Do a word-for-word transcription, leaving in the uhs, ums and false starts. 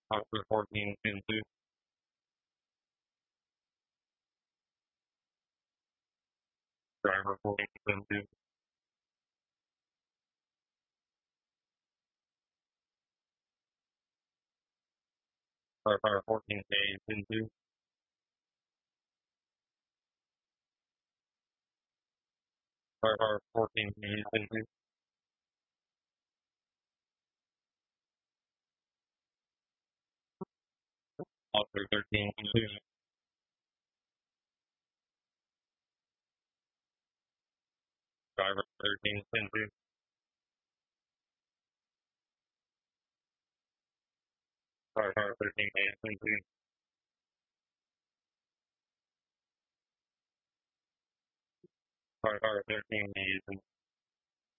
Officer fourteen into driver fourteen into firefighter fourteen A into firefighter fourteen A into Officer thirteen into driver thirteen into firefighter thirteen A into firefighter thirteen A into